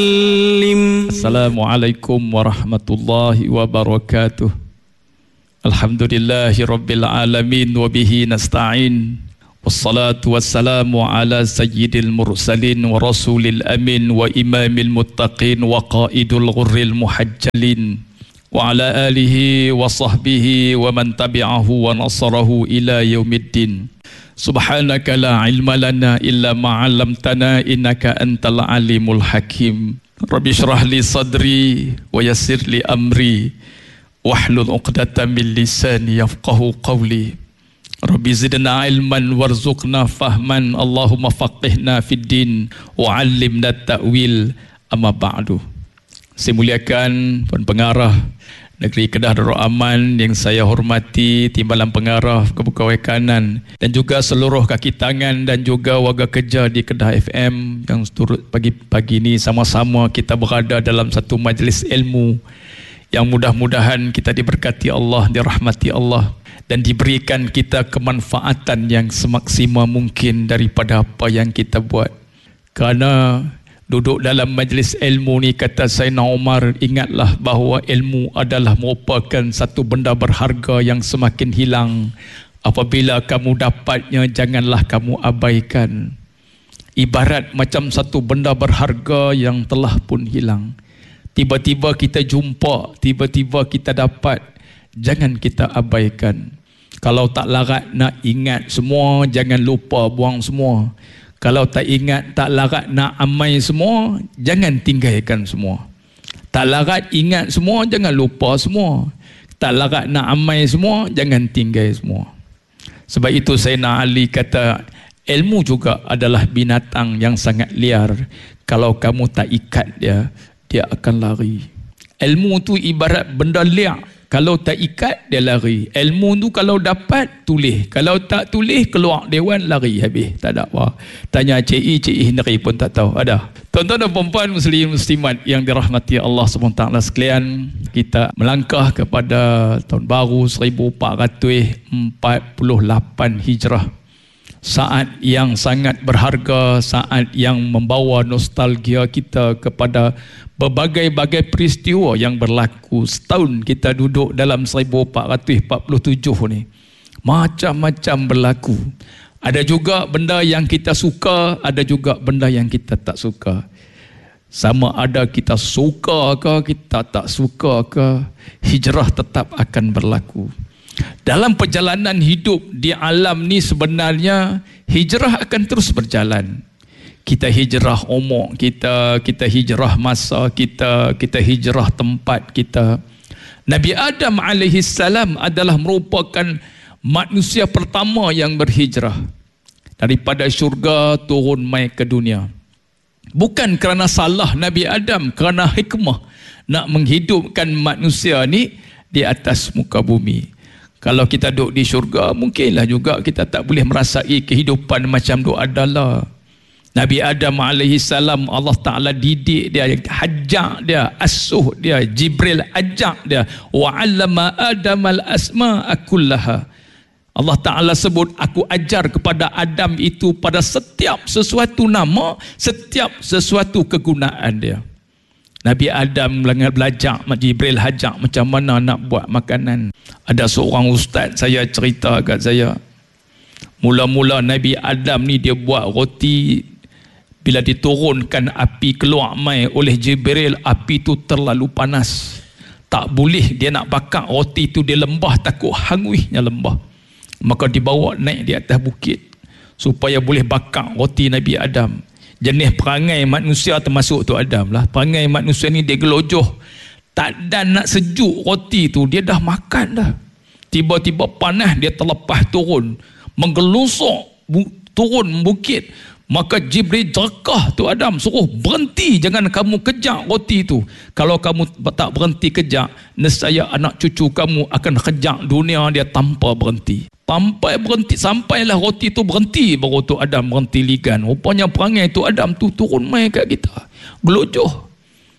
Assalamualaikum warahmatullahi wabarakatuh. Alhamdulillahi rabbil alamin wa bihi nasta'in. Wassalatu wassalamu ala sayyidil mursalin wa rasulil amin wa imamil muttaqin wa qaidul ghurril muhajjalin wa ala alihi wa sahbihi wa man tabi'ahu wa nasarahu ila yaumiddin. Subhanaka la ilma lana illa ma 'allamtana innaka antal alimul hakim. Rabbi shrah li sadri wa yassir li amri wahlul 'uqdatam min lisani yafqahu qawli. Rabbi zidna ilman warzuqna fahman. Allahumma faqihna fid din wa 'allimna ta'wil. Amma ba'du. Saya muliakan Puan Pengarah Negeri Kedah Darul Aman yang saya hormati, Timbalan Pengarah Kepegawai Kanan dan juga seluruh kaki tangan dan juga warga kerja di Kedah FM yang turut pagi ini sama-sama kita berada dalam satu majlis ilmu yang mudah-mudahan kita diberkati Allah, dirahmati Allah dan diberikan kita kemanfaatan yang semaksimal mungkin daripada apa yang kita buat. Kerana duduk dalam majlis ilmu ni, kata Sayyidina Umar, ingatlah bahawa ilmu adalah merupakan satu benda berharga yang semakin hilang. Apabila kamu dapatnya, janganlah kamu abaikan. Ibarat macam satu benda berharga yang telah pun hilang. Tiba-tiba kita jumpa, tiba-tiba kita dapat, jangan kita abaikan. Kalau tak larat nak ingat semua, jangan lupa buang semua. Kalau tak ingat, tak larat nak amai semua, jangan tinggalkan semua. Tak larat ingat semua, jangan lupa semua. Tak larat nak amai semua, jangan tinggal semua. Sebab itu Sayyidina Ali kata, ilmu juga adalah binatang yang sangat liar. Kalau kamu tak ikat dia, dia akan lari. Ilmu tu ibarat benda liar. Kalau tak ikat, dia lari. Ilmu tu kalau dapat, tulis. Kalau tak tulis, keluar dewan, lari habis. Tak ada apa. Tanya Cik Henry pun tak tahu. Ada. Tuan-tuan dan puan-puan muslimat yang dirahmati Allah SWT sekalian, kita melangkah kepada tahun baru 1448 Hijrah. Saat yang sangat berharga, saat yang membawa nostalgia kita kepada berbagai-bagai peristiwa yang berlaku. Setahun kita duduk dalam 1447 ni, macam-macam berlaku. Ada juga benda yang kita suka, ada juga benda yang kita tak suka. Sama ada kita suka ke, kita tak suka ke, hijrah tetap akan berlaku. Dalam perjalanan hidup di alam ni sebenarnya hijrah akan terus berjalan. Kita hijrah umur kita, kita hijrah masa kita, kita hijrah tempat kita. Nabi Adam alaihissalam adalah merupakan manusia pertama yang berhijrah daripada syurga turun mai ke dunia. Bukan kerana salah Nabi Adam, kerana hikmah nak menghidupkan manusia ni di atas muka bumi. Kalau kita duduk di syurga, mungkinlah juga kita tak boleh merasai kehidupan macam tu adalah. Nabi Adam alaihissalam, Allah Ta'ala didik dia, hajak dia, asuh dia, Jibril ajak dia. Wa 'allama Adam al-asma'a kullaha. Allah Ta'ala sebut, aku ajar kepada Adam itu pada setiap sesuatu nama, setiap sesuatu kegunaan dia. Nabi Adam belajar, Jibril hajak macam mana nak buat makanan. Ada seorang ustaz saya cerita kat saya, mula-mula Nabi Adam ni dia buat roti, bila diturunkan api keluar mai oleh Jibril, api tu terlalu panas. Tak boleh dia nak bakar roti tu di lembah, takut hanguihnya lembah. Maka dibawa naik di atas bukit supaya boleh bakar roti Nabi Adam. Jenis perangai manusia termasuk tu Adam lah. Perangai manusia ni dia gelojoh. Tak dan nak sejuk roti tu, dia dah makan dah. Tiba-tiba panas, dia terlepas turun. Menggelusok turun bukit. Maka Jibril jerkah tu Adam, suruh berhenti, jangan kamu kejar roti tu. Kalau kamu tak berhenti kejar, nescaya anak cucu kamu akan kejar dunia dia tanpa berhenti. Sampai berhenti, sampailah roti tu berhenti, baru tu Adam berhenti ligan. Rupanya perangai tu Adam tu turun mai kat kita. Gelojoh.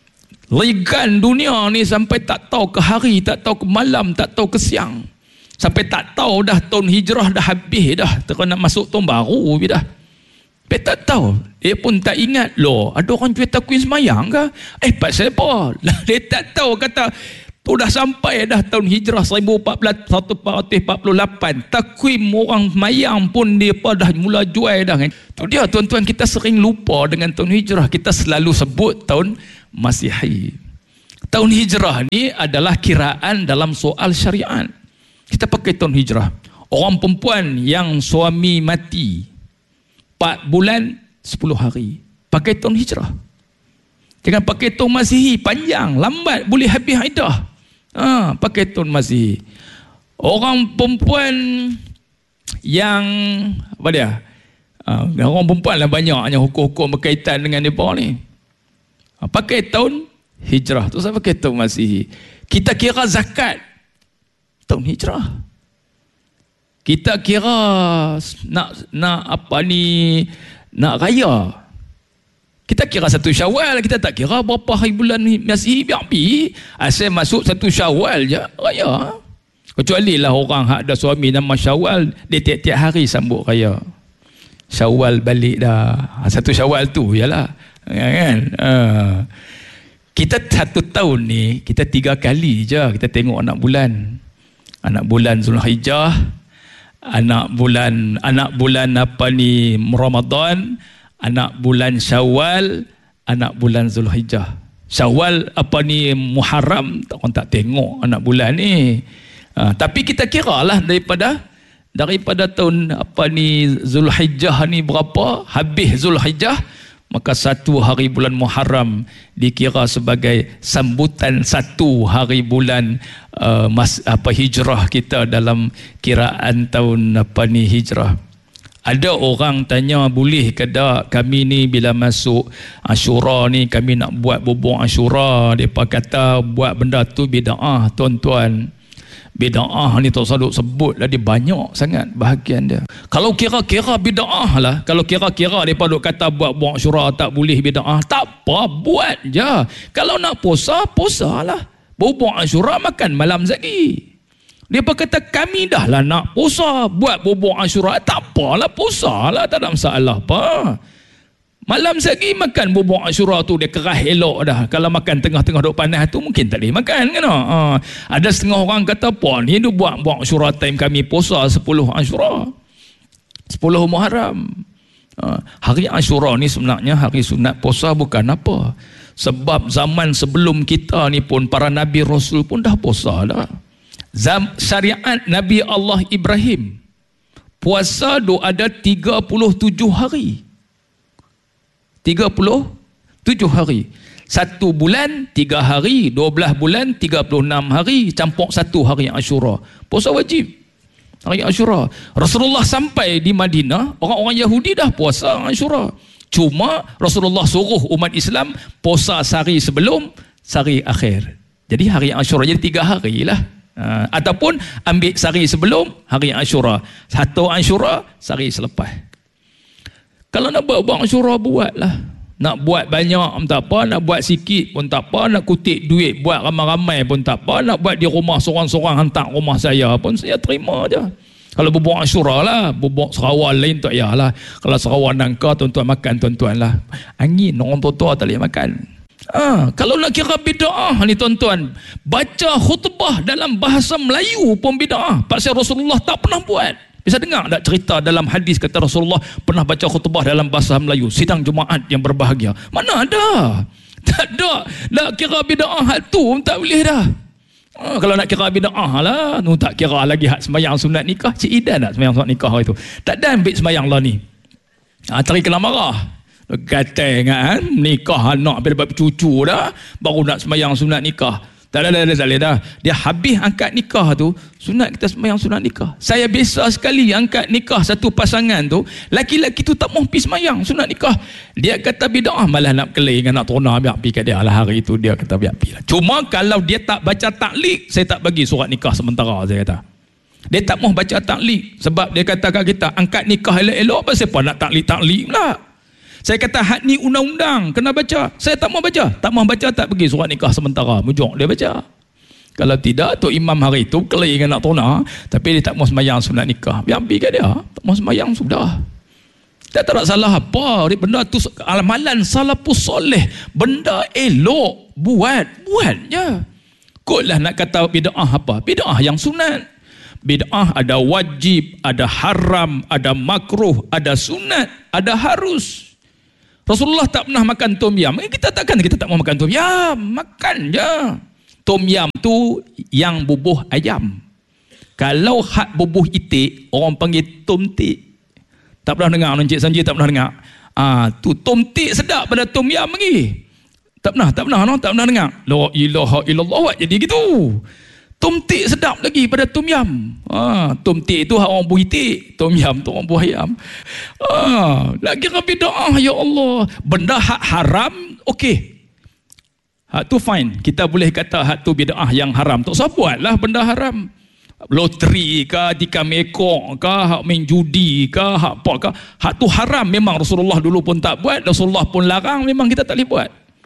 Ligan dunia ni sampai tak tahu ke hari, tak tahu ke malam, tak tahu ke siang. Sampai tak tahu dah tahun hijrah dah habis dah. Terus nak masuk tahun baru dah. Dia tak tahu. Dia pun tak ingat. Loh, ada orang jual takwin semayang ke? Pasal apa? Dia tak tahu. Kata, tu dah sampai dah tahun hijrah 1448. Takwim orang semayang pun dia dah mula jual dah. Tu dia tuan-tuan, kita sering lupa dengan tahun hijrah. Kita selalu sebut tahun Masihi. Tahun hijrah ni adalah kiraan dalam soal syariat. Kita pakai tahun hijrah. Orang perempuan yang suami mati 4 bulan 10 hari, pakai tahun hijrah. Jangan pakai tahun Masihi, panjang, lambat, boleh habis iddah. Pakai tahun Masihi. Orang perempuan yang apa dia? Orang perempuan lah banyaknya hukum-hukum berkaitan dengan mereka ni. Pakai tahun hijrah. Tu saya pakai tahun Masihi. Kita kira zakat tahun hijrah. Kita kira nak apa ni, nak raya. Kita kira 1 Syawal, kita tak kira berapa hari bulan Masihi, biar pi. Asal masuk 1 Syawal je raya. Kecuali lah orang hak ada suami nama Syawal, dia tiap-tiap hari sambut raya. Syawal balik dah. 1 Syawal tu yalah. Kan? Kita 1 tahun ni, kita 3 kali je kita tengok anak bulan. Anak bulan Zulhijjah, anak bulan apa ni Ramadan, anak bulan Syawal, anak bulan Zulhijjah. Syawal apa ni Muharram, orang tak tengok anak bulan ni. Tapi kita kiralah daripada tahun apa ni Zulhijjah ni berapa, habis Zulhijjah, maka 1 hari bulan Muharram dikira sebagai sambutan 1 hari bulan hijrah kita dalam kiraan tahun apa ni hijrah. Ada orang tanya, boleh ke tak kami ni bila masuk Ashura ni kami nak buat bubur Ashura? Depa kata buat benda tu bid'ah tuan-tuan. Bid'ah ni tak usah sebut lah, dia banyak sangat bahagian dia. Kalau kira-kira bid'ah lah, kalau kira-kira mereka duk kata buat Ashura tak boleh bid'ah, tak apa, buat je. Kalau nak puasa, puasalah. Bubur Ashura makan malam lagi. Dia kata kami dah lah nak puasa, buat bubur Ashura, tak apalah, puasalah, tak ada masalah apa. Malam lagi makan bubur Ashura tu dia kerah elok dah. Kalau makan tengah-tengah duk panas tu mungkin tak boleh makan kan. Ada setengah orang kata apa ni dia buat Ashura time kami puasa 10 Ashura, 10 Muharram. Hari Ashura ni sebenarnya hari sunat puasa bukan apa. Sebab zaman sebelum kita ni pun para Nabi Rasul pun dah puasa dah. Syariat Nabi Allah Ibrahim puasa do ada 37 hari. 37 hari. 1 bulan 3 hari, 12 bulan 36 hari, campur 1 hari Ashura. Puasa wajib hari Ashura. Rasulullah sampai di Madinah, orang-orang Yahudi dah puasa Ashura. Cuma Rasulullah suruh umat Islam puasa sehari sebelum, sehari akhir. Jadi hari Ashura jadi 3 hari lah. Ataupun ambil sehari sebelum hari Ashura, 1 Ashura sehari selepas. Kalau nak buat Ashura, buatlah. Nak buat banyak pun tak apa, nak buat sikit pun tak apa, nak kutip duit buat ramai-ramai pun tak apa, nak buat di rumah seorang-seorang hantar rumah saya pun saya terima je. Kalau bubur Ashura lah, bubur Sarawak lain tak payahlah. Kalau Sarawak nangka tuan-tuan makan tuan-tuan lah. Angin orang tua-tua tak boleh makan. Kalau nak kira bid'ah ni tuan-tuan, baca khutbah dalam bahasa Melayu pun bid'ah. Pasal Rasulullah tak pernah buat. Bisa dengar tak cerita dalam hadis kata Rasulullah pernah baca khutbah dalam bahasa Melayu, sidang Jumaat yang berbahagia? Mana ada? Tak ada. Nak kira bid'ah tu tak boleh dah. Kalau nak kira bid'ah lah, tak kira lagi hak sembahyang sunat nikah. Cik Ida nak sembahyang sunat nikah itu. Tak ada ambil sembahyang lah ni. Tari kena marah. Kata kan, nikah anak dapat cucu dah, baru nak sembahyang sunat nikah. Tak ada. Dia habis angkat nikah tu, sunat kita sembahyang sunat nikah. Saya biasa sekali angkat nikah satu pasangan tu, laki-laki tu tak mahu pergi sembahyang sunat nikah. Dia kata bid'ah, malah nak kelih dengan nak teruna, biar pergi kat dia lah hari tu. Dia kata biar pergi lah. Cuma kalau dia tak baca taklik, saya tak bagi surat nikah sementara, saya kata. Dia tak mahu baca taklik, sebab dia kata kat kita, angkat nikah elok-elok, pasal apa nak taklik-taklik pula. Saya kata hak ni undang-undang kena baca. Saya tak mau baca. Tak mau baca, tak pergi surat nikah sementara. Mujuk dia baca. Kalau tidak, tu imam hari tu kelih dengan nak tuna, tapi dia tak mau sembahyang sunat nikah. Biar pergi kat dia. Tak mau sembahyang sudah. Tak ada salah apa. Benda tu amalan salafus soleh. Benda elok. Buat je. Kotlah nak kata bid'ah apa? Bid'ah yang sunat. Bid'ah ada wajib, ada haram, ada makruh, ada sunat, ada harus. Rasulullah tak pernah makan tom yam. Kita tak mau makan tom yam. Makan je. Tom yam tu yang bubuh ayam. Kalau hak bubuh itik, orang panggil tom tik. Tak pernah dengar, Encik Sanji tak pernah dengar. Tu tom tik sedap pada tom yam lagi. Tak pernah dengar. La ilaha illallah, jadi gitu. Tom tik sedap lagi pada tom yam. Tom tik tu hak orang buah itik, tom yam tu orang buah ayam. Nak kira bid'ah, ya Allah. Benda hak haram, okey. Hak tu fine. Kita boleh kata hak tu bid'ah yang haram. Tak usah buatlah benda haram. Loteri ke, tikam ekor ke, hak main judi ke, hak apa ke, hak tu haram. Memang Rasulullah dulu pun tak buat, Rasulullah pun larang, memang kita tak boleh buat.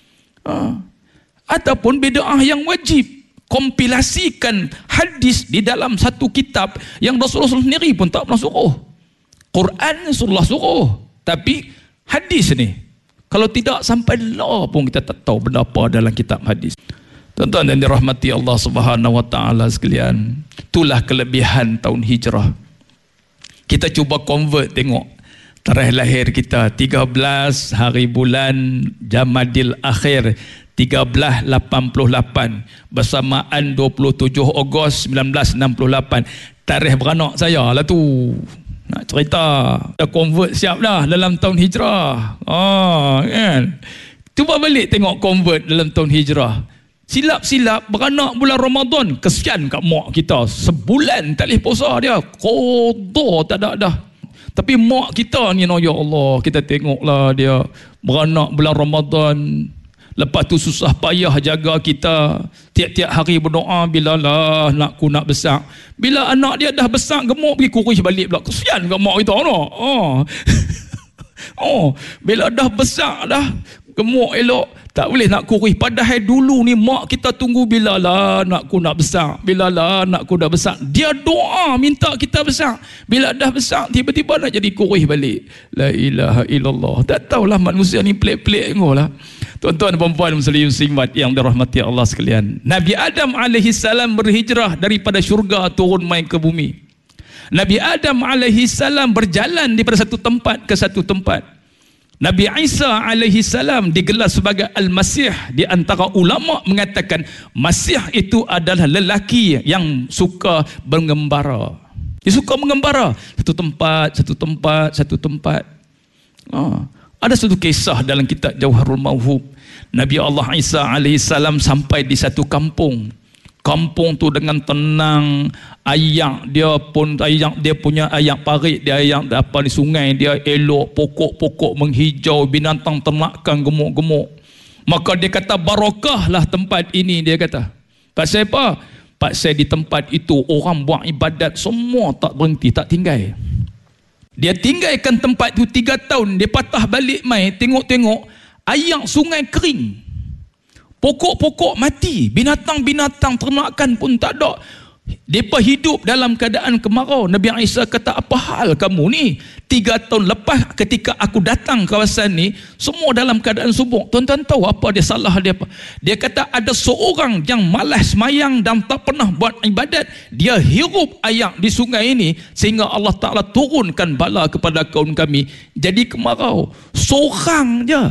Ataupun bid'ah yang wajib, kompilasikan hadis di dalam satu kitab yang Rasulullah sendiri pun tak pernah suruh. Quran Rasulullah suruh, tapi hadis ni kalau tidak sampai lah pun kita tak tahu benda apa dalam kitab hadis. Tuan-tuan yang dirahmati Allah Subhanahu wa taala sekalian, itulah kelebihan tahun hijrah. Kita cuba convert, tengok tarikh lahir kita 13 hari bulan Jamadil Akhir 1388 bersamaan 27 Ogos 1968. Tarikh beranak saya lah tu. Nak cerita, dah convert siap dah dalam tahun hijrah. Kan? Cuba balik tengok convert dalam tahun hijrah. Silap-silap beranak bulan Ramadan, kesian kat mak kita. Sebulan tak boleh puasa dia. Kodoh tak ada dah. Tapi mak kita ni, ya Allah, kita tengoklah dia beranak bulan Ramadan. Lepas tu susah payah jaga kita. Tiap-tiap hari berdoa, bilalah anakku nak besar. Bila anak dia dah besar, gemuk, pergi kurus balik pula. Kesian kat mak kita. Bila dah besar dah, gemuk elok, tak boleh nak kurus. Padahal dulu ni mak kita tunggu bilalah anakku nak besar, bilalah anakku dah besar. Dia doa minta kita besar. Bila dah besar, tiba-tiba nak jadi kurus balik. La ilaha illallah. Tak tahulah manusia ni pelik-pelik lah. Tuan-tuan dan puan-puan muslimat yang dirahmati Allah sekalian, Nabi Adam AS berhijrah daripada syurga turun mai ke bumi. Nabi Adam AS berjalan daripada satu tempat ke satu tempat. Nabi Isa AS digelar sebagai Al-Masih. Di antara ulama mengatakan Masih itu adalah lelaki yang suka mengembara. Dia suka mengembara satu tempat. Ada satu kisah dalam kitab Jauharul Mauhub. Nabi Allah Isa AS sampai di satu kampung. Kampung tu dengan tenang, ayak dia punya ayak parit, dia ayak apa di sungai dia elok, pokok-pokok menghijau, binatang ternakan gemuk-gemuk. Maka dia kata barakahlah tempat ini, dia kata. Pasal apa? Pasal di tempat itu orang buat ibadat semua tak berhenti, tak tinggal. Dia tinggalkan tempat itu 3 tahun, dia patah balik mai tengok-tengok ayak sungai kering. Pokok-pokok mati, binatang-binatang ternakan pun tak ada. Mereka hidup dalam keadaan kemarau. Nabi Isa kata, apa hal kamu ni? 3 tahun lepas ketika aku datang kawasan ni, semua dalam keadaan subur. Tuan-tuan tahu apa dia salah dia apa? Dia kata ada seorang yang malas semayang dan tak pernah buat ibadat. Dia hirup air di sungai ini sehingga Allah Ta'ala turunkan bala kepada kaum kami. Jadi kemarau. Seorang je.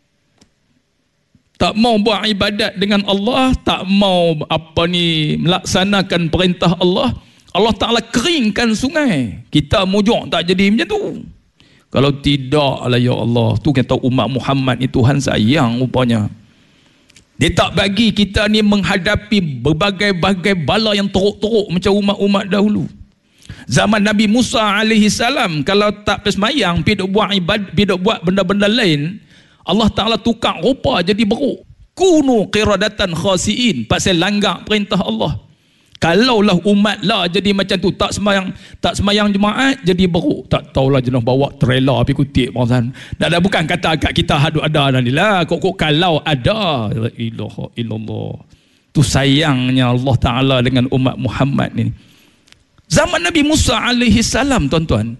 Tak mau buat ibadat dengan Allah, tak mau melaksanakan perintah Allah. Allah Ta'ala keringkan sungai. Kita mujuk tak jadi macam tu. Kalau tidak lah ya Allah, tu kata umat Muhammad ni Tuhan sayang rupanya. Dia tak bagi kita ni menghadapi berbagai-bagai bala yang teruk-teruk macam umat-umat dahulu. Zaman Nabi Musa AS, kalau tak bersemayang, pergi buat benda-benda lain, Allah Ta'ala tukar rupa jadi beruk. Kunu qiradatan khasiin, pasal langgar perintah Allah. Kalaulah umat lah jadi macam tu, tak semayang jemaat jadi beruk. Tak tahulah jenis bawa trailer pergi kutip bangsan. Dan bukan kata kat kita ada ni lah. Kok kalau ada, la ilaha illallah. Tu sayangnya Allah Ta'ala dengan umat Muhammad ni. Zaman Nabi Musa AS, tuan-tuan,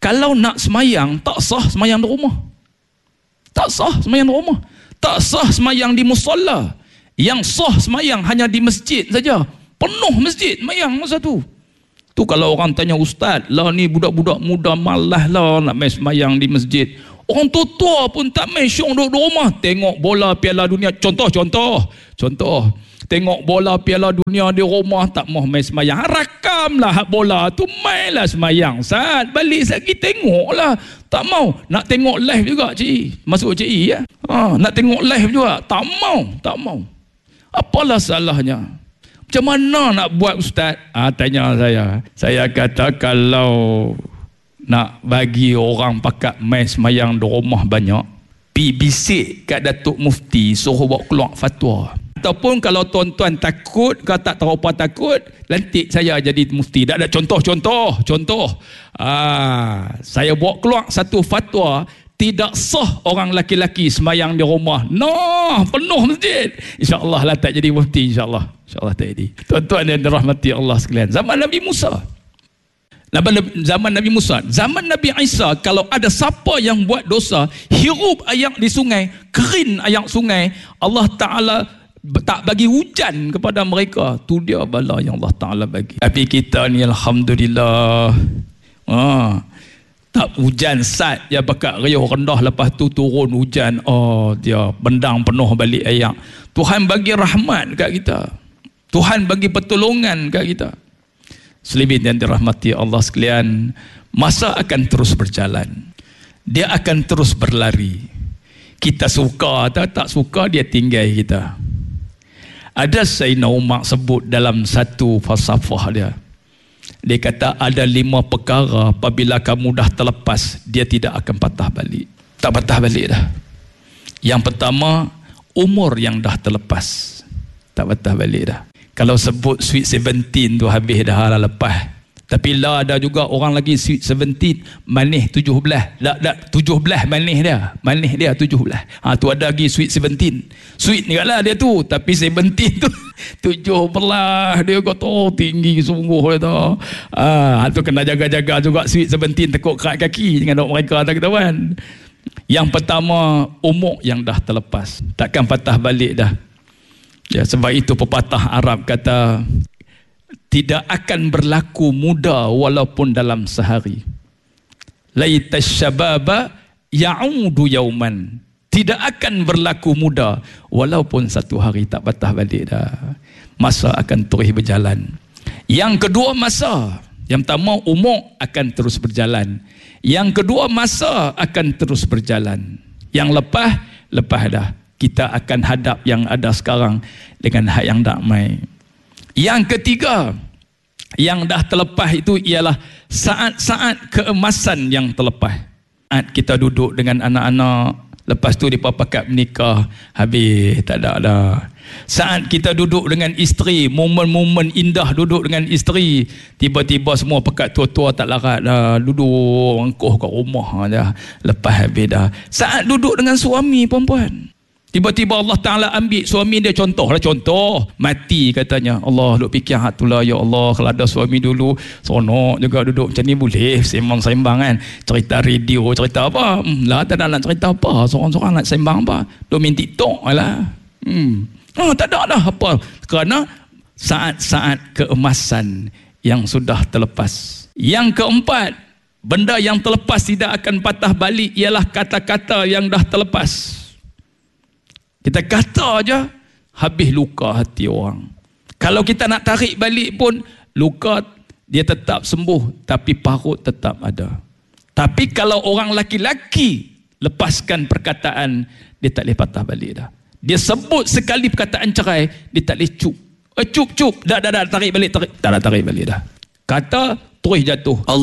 Kalau nak semayang, tak sah semayang di rumah. Tak sah semayang di rumah. Tak sah semayang di musalla. Yang sah semayang hanya di masjid saja. Penuh masjid semayang masa tu. Tu kalau orang tanya ustaz, lah ni budak-budak muda malas lah nak main semayang di masjid. Orang tua pun tak main, syok duduk di rumah. Tengok bola Piala Dunia. Contoh. Tengok bola Piala Dunia di rumah, tak mau main semayang. Rakamlah hak bola tu, mainlah semayang. Saat balik lagi tengoklah. Tak mau. Nak tengok live juga cik. Masuk cik ya. Nak tengok live juga. Tak mau. Apalah salahnya? Macam mana nak buat ustaz? Tanya saya. Saya kata kalau nak bagi orang pakat main semayang di rumah banyak, bisik kat Datuk Mufti suruh bawa keluar fatwa. Ataupun kalau tuan-tuan takut, kalau tak tahu apa takut, lantik saya jadi mufti. Tak ada contoh. Saya bawa keluar satu fatwa, tidak sah orang laki-laki semayang di rumah. Penuh masjid. InsyaAllah lah tak jadi mufti, insyaAllah tak jadi. Tuan-tuan yang dirahmati Allah sekalian, zaman Nabi Musa, zaman Nabi Isa, kalau ada siapa yang buat dosa, hirup air di sungai, kering air sungai, Allah Ta'ala tak bagi hujan kepada mereka. Tu dia bala yang Allah Ta'ala bagi. Tapi kita ni alhamdulillah, tak hujan sat ya, bakat riuh rendah, lepas tu turun hujan, dia bendang penuh balik air. Tuhan bagi rahmat kat kita, Tuhan bagi pertolongan kat kita. Selibin yang dirahmati Allah sekalian, masa akan terus berjalan, dia akan terus berlari. Kita suka atau tak suka, dia tinggal kita. Ada Sayyidina Umar sebut dalam satu falsafah dia kata ada 5 perkara apabila kamu dah terlepas, dia tidak akan patah balik. Tak patah balik dah. Yang pertama, umur yang dah terlepas, tak patah balik dah. Kalau sebut sweet 17 tu habis dah lah, lepas. Tapi lah ada juga orang lagi sweet 17 manis 17. Tak 17 manis dia 17. Tu ada lagi sweet 17. Sweet ni lah dia tu, tapi 17 tu 17 dia kata tinggi sungguh dia tu. Tu kena jaga-jaga juga sweet 17, takut kerat kaki dengan mereka tak ketahuan. Yang pertama, umur yang dah terlepas, takkan patah balik dah. Ya, sebab itu pepatah Arab kata tidak akan berlaku muda walaupun dalam sehari. Laitas syababa ya'udu yauman. Tidak akan berlaku muda walaupun satu hari, tak patah balik dah. Masa akan terus berjalan. Yang kedua, masa. Yang pertama, umur akan terus berjalan. Yang kedua, masa akan terus berjalan. Yang lepas dah. Kita akan hadap yang ada sekarang dengan hak yang damai. Yang ketiga, yang dah terlepas itu ialah saat-saat keemasan yang terlepas. Saat kita duduk dengan anak-anak, lepas tu mereka pakat menikah, habis tak ada dah. Saat kita duduk dengan isteri, momen-momen indah duduk dengan isteri, tiba-tiba semua pakat tua-tua tak larat dah, duduk angkuh kat rumah dah, lepas habis dah. Saat duduk dengan suami perempuan, tiba-tiba Allah Ta'ala ambil suami dia, contoh mati katanya. Allah duk fikir hatulah, ya Allah kalau ada suami dulu seronok juga duduk macam ni, boleh sembang-sembang kan, cerita radio, cerita apa, lah tak ada nak cerita apa, seorang-seorang nak sembang apa, duk main TikTok lah. Tak ada dah apa, kerana saat-saat keemasan yang sudah terlepas. Yang keempat, benda yang terlepas tidak akan patah balik ialah kata-kata yang dah terlepas. Kita kata aja, habis luka hati orang. Kalau kita nak tarik balik pun, luka dia tetap sembuh, tapi parut tetap ada. Tapi kalau orang laki-laki lepaskan perkataan, dia tak boleh patah balik dah. Dia sebut sekali perkataan cerai, dia tak boleh cup. Dah tarik balik, tak ada tarik balik dah. Kata terus jatuh.